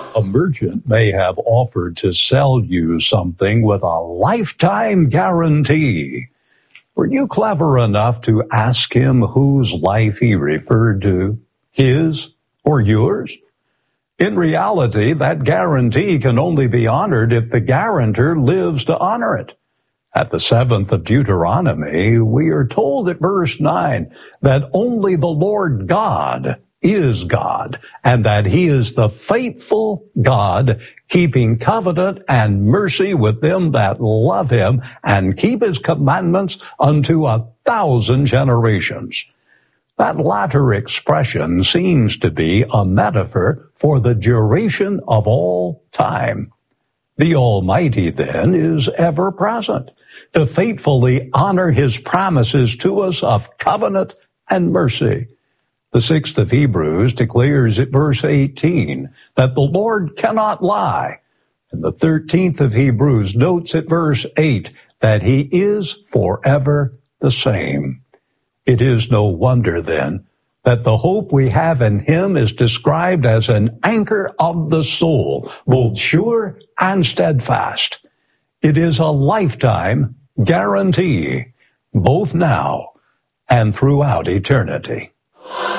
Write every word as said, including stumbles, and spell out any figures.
A merchant may have offered to sell you something with a lifetime guarantee. Were you clever enough to ask him whose life he referred to, his or yours? In reality, that guarantee can only be honored if the guarantor lives to honor it. At the seventh of Deuteronomy, we are told at verse nine that only the Lord God is God, and that he is the faithful God, keeping covenant and mercy with them that love him and keep his commandments unto a thousand generations. That latter expression seems to be a metaphor for the duration of all time. The Almighty, then, is ever present to faithfully honor his promises to us of covenant and mercy. The sixth of Hebrews declares at verse eighteen that the Lord cannot lie. And the thirteenth of Hebrews notes at verse eight that he is forever the same. It is no wonder, then, that the hope we have in him is described as an anchor of the soul, both sure and steadfast. It is a lifetime guarantee, both now and throughout eternity.